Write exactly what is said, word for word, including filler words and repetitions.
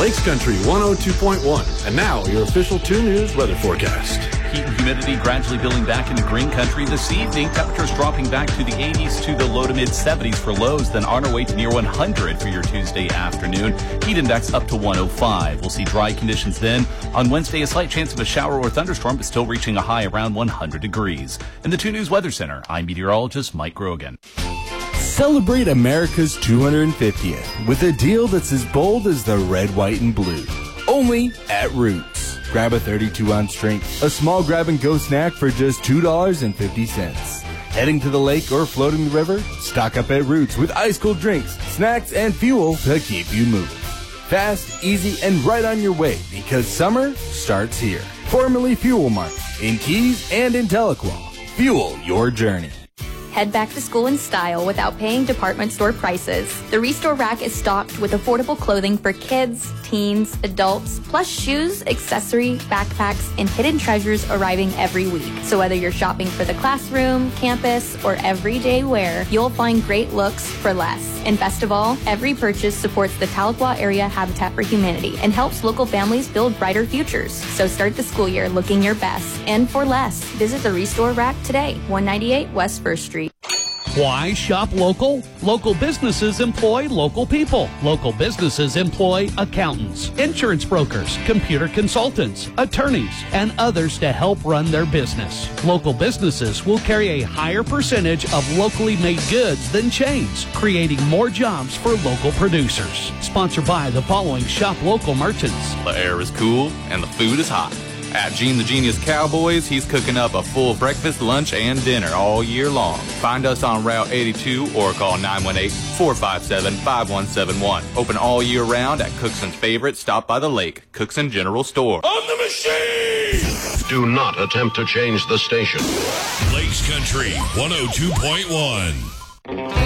Lakes Country one oh two point one. And now, your official two News weather forecast. Heat and humidity gradually building back into green country this evening. Temperatures dropping back to the eighties to the low to mid seventies for lows, then on our way to near one hundred for your Tuesday afternoon. Heat index up to one oh five. We'll see dry conditions then. On Wednesday, a slight chance of a shower or thunderstorm, but still reaching a high around one hundred degrees. In the two News Weather Center, I'm meteorologist Mike Grogan. Celebrate America's two hundred fiftieth with a deal that's as bold as the red, white, and blue. Only at Roots. Grab a thirty-two ounce drink, a small grab-and-go snack for just two dollars and fifty cents. Heading to the lake or floating the river? Stock up at Roots with ice-cold drinks, snacks, and fuel to keep you moving. Fast, easy, and right on your way because summer starts here. Formerly Fuel Mart, in Keys and in Tahlequah. Fuel your journey. Head back to school in style without paying department store prices. The Restore Rack is stocked with affordable clothing for kids, teens, adults, plus shoes, accessories, backpacks, and hidden treasures arriving every week. So whether you're shopping for the classroom, campus, or everyday wear, you'll find great looks for less. And best of all, every purchase supports the Tahlequah Area Habitat for Humanity and helps local families build brighter futures. So start the school year looking your best and for less. Visit the Restore Rack today, one ninety-eight West First Street. Why shop local? Local businesses employ local people. Local businesses employ accountants, insurance brokers, computer consultants, attorneys, and others to help run their business. Local businesses will carry a higher percentage of locally made goods than chains, creating more jobs for local producers. Sponsored by the following shop local merchants. The air is cool and the food is hot. At Gene the Genius Cowboys, he's cooking up a full breakfast, lunch, and dinner all year long. Find us on Route eighty-two or call nine one eight, four five seven, five one seven one. Open all year round at Cookson's favorite stop by the lake, Cookson General Store. On the machine! Do not attempt to change the station. Lakes Country one oh two point one.